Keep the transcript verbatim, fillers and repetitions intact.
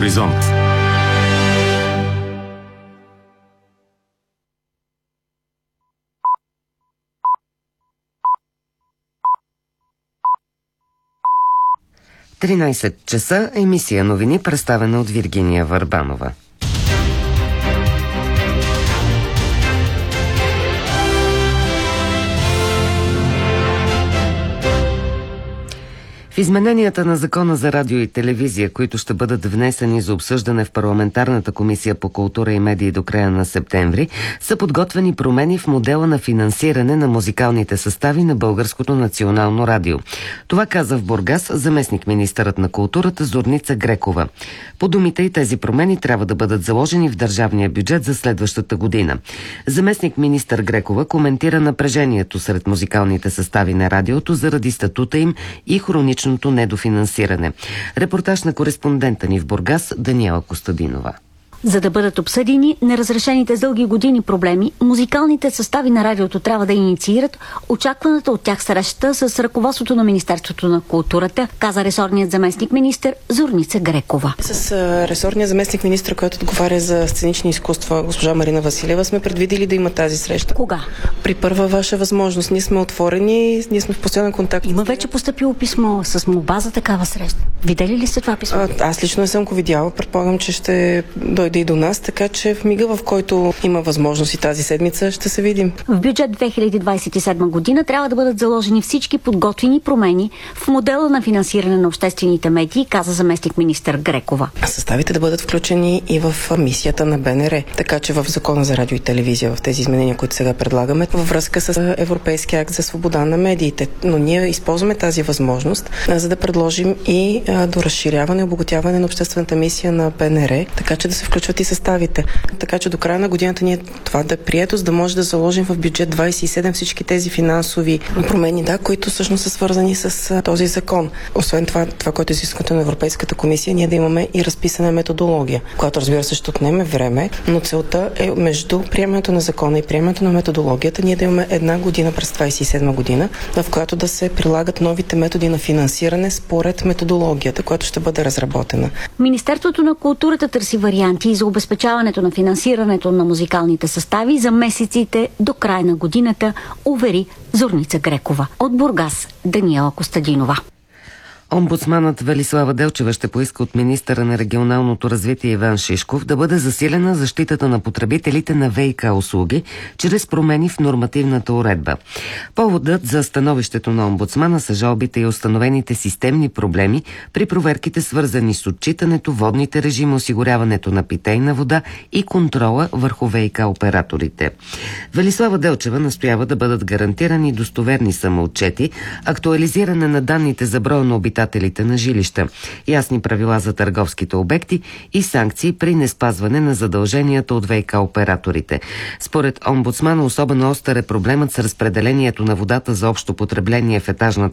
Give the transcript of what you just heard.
Хоризонт. тринайсет часа, емисия новини, представена от Виргиния Върбанова. В измененията на Закона за радио и телевизия, които ще бъдат внесени за обсъждане в Парламентарната комисия по култура и медии до края на септември, са подготвени промени в модела на финансиране на музикалните състави на Българското национално радио. Това каза в Бургас заместник-министърът на културата Зорница Грекова. По думите й, тези промени трябва да бъдат заложени в държавния бюджет за следващата година. Заместник-министър Грекова коментира напрежението сред музикалните състави на радиото заради статута им и хронично недофинансиране. Репортаж на кореспондента ни в Бургас Даниела Костадинова. За да бъдат обсъдени неразрешените с дълги години проблеми, музикалните състави на радиото трябва да инициират очакваната от тях среща с ръководството на Министерството на културата, каза ресорният заместник-министър Зорница Грекова. С ресорния заместник-министър, който отговаря за сценични изкуства, госпожа Марина Василева, сме предвидили да има тази среща. Кога? При първа ваша възможност. Ние сме отворени, ние сме в постоянен контакт. Има вече постъпило писмо с молба за такава среща. Видели ли сте това писмо? А, аз лично не съм го видяла. Предполагам, че ще дойде и до нас, така че в мига, в който има възможност и тази седмица, ще се видим. В бюджет две хиляди двадесет и седма година трябва да бъдат заложени всички подготвени промени в модела на финансиране на обществените медии, каза заместник министър Грекова. Съставите да бъдат включени и в мисията на БНР, така че в Закона за радио и телевизия, в тези изменения, които сега предлагаме, във връзка с Европейския акт за свобода на медиите. Но ние използваме тази възможност, за да предложим и до разширяване и обогатяване на обществената мисия на БНР, така че да се включват и съставите. Така че до края на годината ние това да е прието, за да може да заложим в бюджет двадесет и седем всички тези финансови промени, да, които всъщност са свързани с този закон. Освен това, това, което е изискването на Европейската комисия, ние да имаме и разписана методология, която, разбира се, ще отнеме време, но целта е между приемането на закона и приемането на методологията ние да имаме една година през двадесет и седма година, в която да се прилагат новите методи на финансиране според методологията, която ще бъде разработена. Министерството на културата търси варианти за обезпечаването на финансирането на музикалните състави за месеците до края на годината, увери Зорница Грекова. От Бургас Даниела Костадинова. Омбудсманът Велислава Делчева ще поиска от министъра на регионалното развитие Иван Шишков да бъде засилена защитата на потребителите на ВиК услуги чрез промени в нормативната уредба. Поводът за становището на омбудсмана са жалбите и установените системни проблеми при проверките, свързани с отчитането, водните режими, осигуряването на питейна вода и контрола върху ВиК операторите. Велислава Делчева настоява да бъдат гарантирани достоверни самоотчети, актуализиране на данните за броя на обитателите на жилища, ясни правила за търговските обекти и санкции при неспазване на задълженията от ВиК операторите. Според омбудсмана особено остър е проблемът с разпределението на водата за общо потребление в етажната